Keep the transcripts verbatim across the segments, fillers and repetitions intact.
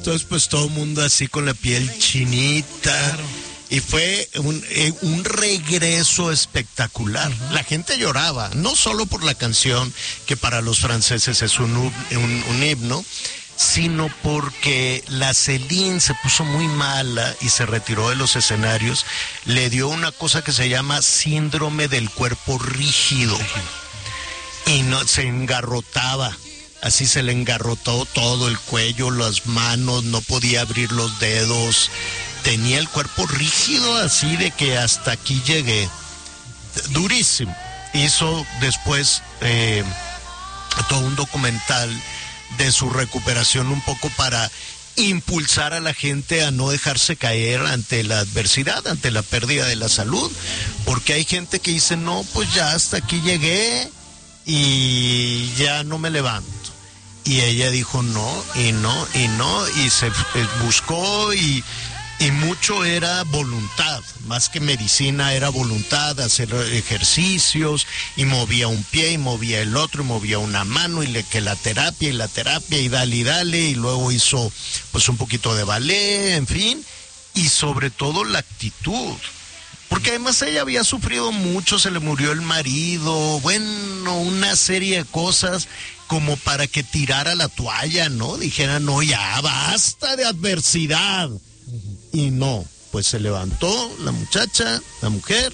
entonces pues todo el mundo así con la piel chinita. Claro. Y fue un, eh, un regreso espectacular. Uh-huh. La gente lloraba, no solo por la canción, que para los franceses es un, un, un himno, sino porque la Céline se puso muy mala y se retiró de los escenarios. Le dio una cosa que se llama síndrome del cuerpo rígido. Y no, se engarrotaba. Así se le engarrotó todo el cuello, las manos, no podía abrir los dedos. Tenía el cuerpo rígido, así de que hasta aquí llegué. Durísimo. Hizo después eh, todo un documental de su recuperación, un poco para impulsar a la gente a no dejarse caer ante la adversidad, ante la pérdida de la salud, porque hay gente que dice, no, pues ya hasta aquí llegué y ya no me levanto. Y ella dijo no, y no, y no, y se buscó y... Y mucho era voluntad, más que medicina era voluntad, hacer ejercicios, y movía un pie, y movía el otro, y movía una mano, y le, que la terapia, y la terapia, y dale, y dale, y luego hizo pues un poquito de ballet, en fin, y sobre todo la actitud. Porque además ella había sufrido mucho, se le murió el marido, bueno, una serie de cosas como para que tirara la toalla, ¿no? Dijera, no, ya basta de adversidad. Y no, pues se levantó la muchacha, la mujer,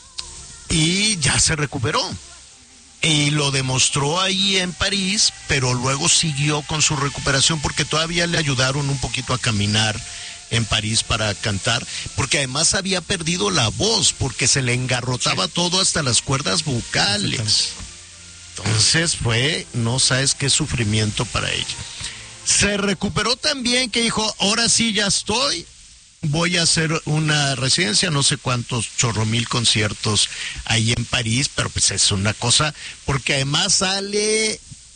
y ya se recuperó. Y lo demostró ahí en París, pero luego siguió con su recuperación porque todavía le ayudaron un poquito a caminar en París para cantar, porque además había perdido la voz, porque se le engarrotaba sí. todo hasta las cuerdas vocales. Entonces fue, no sabes qué sufrimiento para ella. Se recuperó también, que dijo, ahora sí ya estoy, voy a hacer una residencia, no sé cuántos chorro mil conciertos ahí en París, pero pues es una cosa, porque además sale,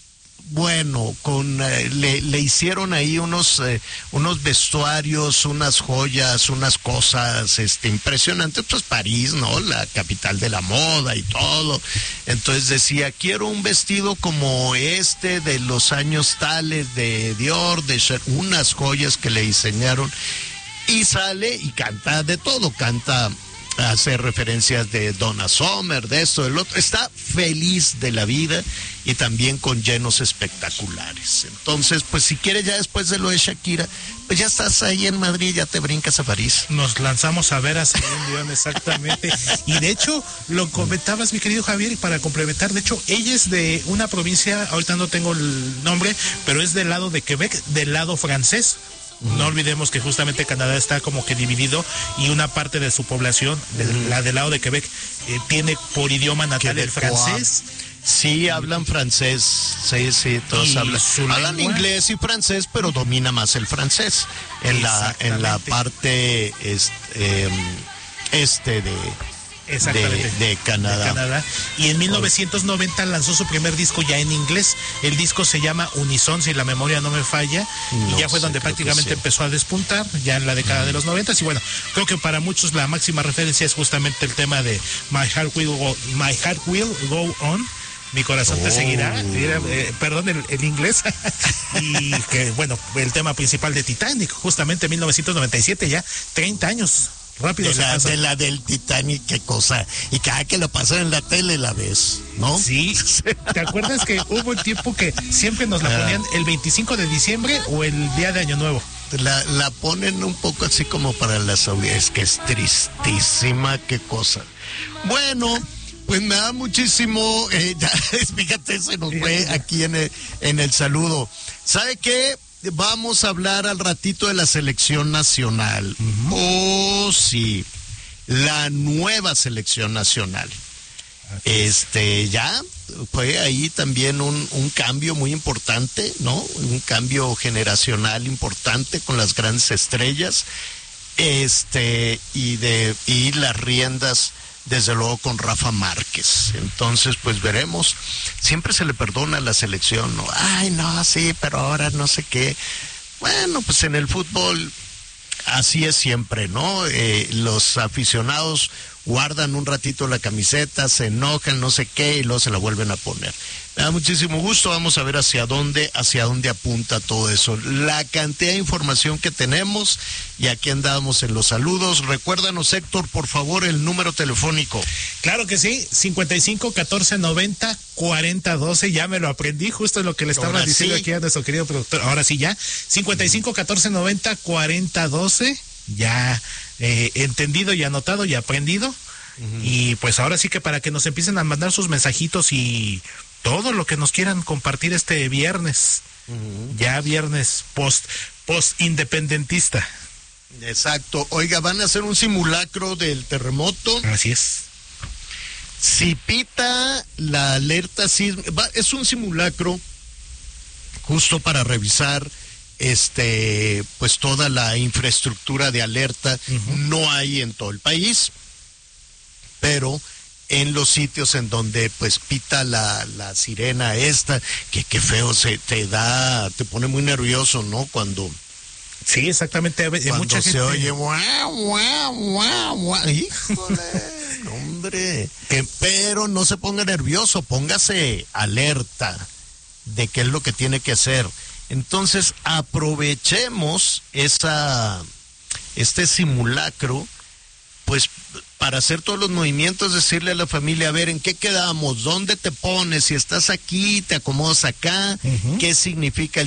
bueno, con eh, le, le hicieron ahí unos eh, unos vestuarios, unas joyas, unas cosas este impresionantes, pues París, ¿no? La capital de la moda y todo. Entonces decía, quiero un vestido como este de los años tales de Dior, de Cher, unas joyas que le diseñaron. Y sale y canta de todo, canta, hace referencias de Donna Summer, de esto, del otro. Está feliz de la vida y también con llenos espectaculares. Entonces, pues si quieres ya después de lo de Shakira, pues ya estás ahí en Madrid, ya te brincas a París. Nos lanzamos a ver a Celine Dion, exactamente. Y de hecho, lo comentabas, mi querido Javier, y para complementar, de hecho, ella es de una provincia, ahorita no tengo el nombre, pero es del lado de Quebec, del lado francés. Uh-huh. No olvidemos que justamente Canadá está como que dividido y una parte de su población, de, uh-huh. la del lado de Quebec, eh, tiene por idioma natal el francés. Sí, hablan francés, sí, sí, todos hablan. Hablan lengua? inglés y francés, pero domina más el francés en la en la parte este, eh, este de... Exactamente. De, de, Canadá. de Canadá. Y en mil novecientos noventa lanzó su primer disco ya en inglés. El disco se llama Unison, si la memoria no me falla. No y ya fue sé, donde prácticamente sí. empezó a despuntar, ya en la década mm. de los noventas. Y bueno, creo que para muchos la máxima referencia es justamente el tema de My Heart Will Go, My Heart Will Go On. Mi corazón oh. te seguirá, eh, perdón el, el inglés, y que bueno, el tema principal de Titanic, justamente en mil novecientos noventa y siete, ya treinta años. Rápido de la, de la del Titanic, qué cosa. Y cada que lo pasan en la tele la ves, ¿no? Sí. ¿Te acuerdas que hubo un tiempo que siempre nos la ponían el veinticinco de diciembre o el día de Año Nuevo? La, la ponen un poco así como para las audiencias. Es que es tristísima, qué cosa. Bueno, pues me da muchísimo, eh, ya, fíjate, se nos fue aquí en el, en el saludo. ¿Sabe qué? Vamos a hablar al ratito de la selección nacional. Uh-huh. Oh, sí. La nueva selección nacional. Este, ya fue ahí también un, un cambio muy importante, ¿no? Un cambio generacional importante con las grandes estrellas. Este, y de, y las riendas, desde luego, con Rafa Márquez. Entonces, pues veremos. Siempre se le perdona a la selección, ¿no? Ay, no, sí, pero ahora no sé qué. Bueno, pues en el fútbol así es siempre, ¿no? Eh, los aficionados guardan un ratito la camiseta, se enojan, no sé qué, y luego se la vuelven a poner. Me da muchísimo gusto, vamos a ver hacia dónde, hacia dónde apunta todo eso. La cantidad de información que tenemos, y aquí andamos en los saludos. Recuérdanos, Héctor, por favor, el número telefónico. Claro que sí, cincuenta y cinco, catorce, noventa, cuarenta, doce, ya me lo aprendí, justo lo que le estaba Ahora diciendo sí. aquí a nuestro querido productor. Ahora sí ya, cincuenta y cinco, catorce, noventa, cuarenta, doce, ya eh, entendido y anotado y aprendido. Uh-huh. Y pues ahora sí que para que nos empiecen a mandar sus mensajitos y todo lo que nos quieran compartir este viernes, uh-huh. ya viernes post, post independentista. Exacto. Oiga, van a hacer un simulacro del terremoto. Así es. Si pita la alerta sísmica, es un simulacro justo para revisar este pues toda la infraestructura de alerta. Uh-huh. No hay en todo el país, pero en los sitios en donde pues pita la, la sirena esta, que qué feo se te da, te pone muy nervioso, ¿no? Cuando sí, exactamente, cuando mucha se gente oye guau, guau, guau, guau, híjole, hombre, que, pero no se ponga nervioso, póngase alerta de qué es lo que tiene que hacer. Entonces aprovechemos esa este simulacro pues para hacer todos los movimientos, decirle a la familia, a ver, ¿en qué quedamos? ¿Dónde te pones? Si estás aquí, te acomodas acá, uh-huh. ¿Qué significa el